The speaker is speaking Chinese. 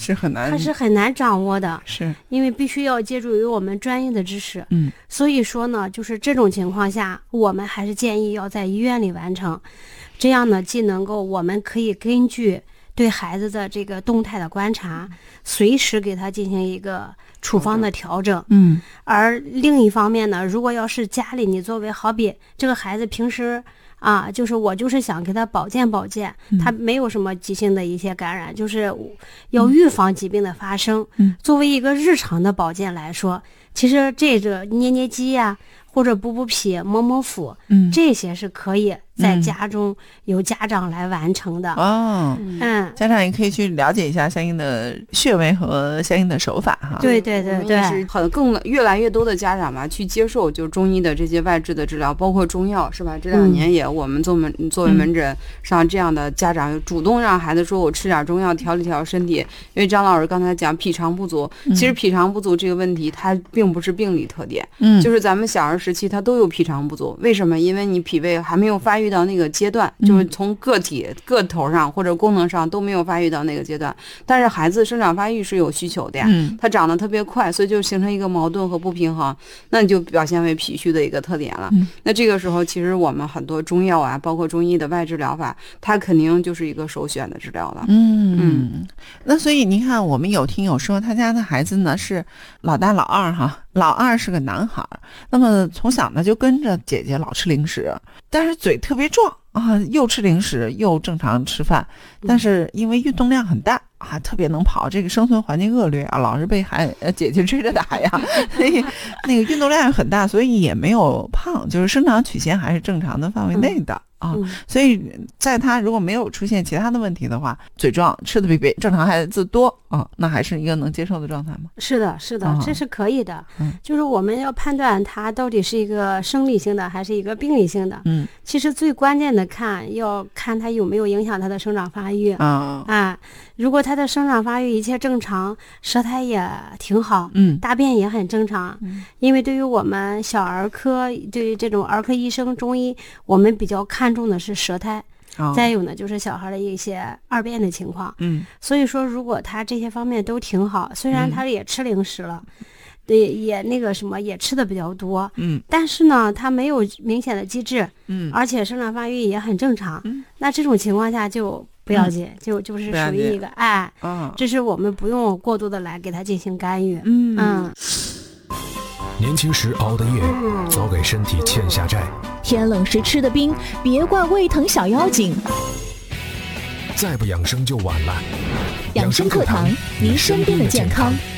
是很难， 它是很难掌握的， 是因为必须要借助于我们专业的知识。所以说呢，就是这种情况下，我们还是建议要在医院里完成，这样呢，既能够我们可以根据对孩子的这个动态的观察，随时给他进行一个处方的调整。而另一方面呢，如果要是家里你作为好比这个孩子平时就是我就是想给他保健，他没有什么急性的一些感染，就是要预防疾病的发生。作为一个日常的保健来说，其实这个捏捏肌呀，或者补脾、摸腹，这些是可以在家中由家长来完成的。 家长也可以去了解一下相应的穴位和相应的手法哈。 对， 是越来越多的家长吧去接受就中医的这些外治的治疗，包括中药，是吧？这2年也我们作为门诊上这样的家长主动让孩子说我吃点中药调理调理身体。因为张老师刚才讲脾肠不足，其实脾肠不足这个问题它并不是病理特点，就是咱们小儿时期它都有脾肠不足。为什么？因为你脾胃还没有发育到那个阶段，就是从个头上或者功能上都没有发育到那个阶段。但是孩子生长发育是有需求的呀，他长得特别快，所以就形成一个矛盾和不平衡，那你就表现为脾虚的一个特点了。那这个时候其实我们很多中药啊，包括中医的外治疗法，它肯定就是一个首选的治疗了。 那所以您看，我们有听友说他家的孩子呢是老大老二哈，老二是个男孩，那么从小呢就跟着姐姐老吃零食，但是嘴特别壮又吃零食又正常吃饭，但是因为运动量很大特别能跑，这个生存环境恶劣老是被姐姐追着打呀，所以那个运动量很大，所以也没有胖，就是生长曲线还是正常的范围内的。所以在他如果没有出现其他的问题的话，嘴壮吃的比正常孩子多那还是一个能接受的状态吗？ 是的，这是可以的。就是我们要判断他到底是一个生理性的还是一个病理性的。其实最关键的要看他有没有影响他的生长发育。如果他的生长发育一切正常，舌苔也挺好，大便也很正常。因为对于我们小儿科，对于这种儿科医生中医，我们比较看重的是舌苔。再有呢就是小孩的一些二便的情况。所以说如果他这些方面都挺好，虽然他也吃零食了，也那个什么也吃的比较多，但是呢他没有明显的积滞，而且生长发育也很正常，那这种情况下就不要紧，就是属于一个这是我们不用过度的来给他进行干预。 年轻时熬的夜，早给身体欠下债。 天冷时吃的冰，别怪胃疼小妖精。 再不养生就晚了。 养生课堂，您身边的健康。